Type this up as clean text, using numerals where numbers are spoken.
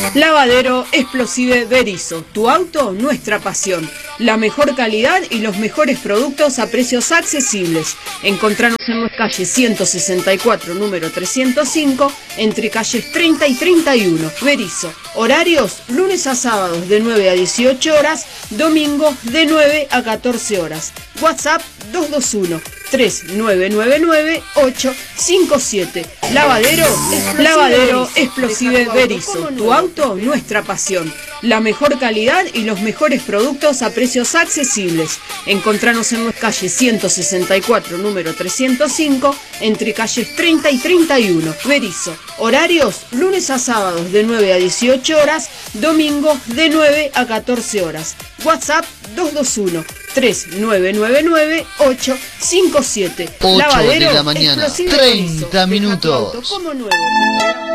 Lavadero Explosive Berisso, tu auto, nuestra pasión. La mejor calidad y los mejores productos a precios accesibles. Encontranos en nuestra calle 164, número 305, entre calles 30 y 31. Berisso. Horarios, lunes a sábados de 9 a 18 horas, domingos de 9 a 14 horas. WhatsApp 221-3999-857. Lavadero Explosive Berisso, tu auto, nuestra pasión. La mejor calidad y los mejores productos a precios accesibles. Encontranos en nuestra calle 164, número 305, entre calles 30 y 31. Berisso. Horarios, lunes a sábados de 9 a 18 horas, domingos de 9 a 14 horas. WhatsApp 221-3999-857. 8 de la mañana, 30 minutos. Como nuevo.